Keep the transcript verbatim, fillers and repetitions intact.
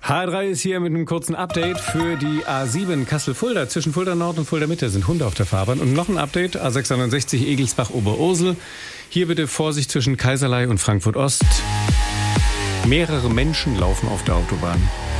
H drei ist hier mit einem kurzen Update für die A sieben Kassel-Fulda. Zwischen Fulda Nord und Fulda Mitte sind Hunde auf der Fahrbahn. Und noch ein Update, A sechshundertsechzig Egelsbach-Oberursel. Hier bitte Vorsicht zwischen Kaiserlei und Frankfurt Ost. Mehrere Menschen laufen auf der Autobahn.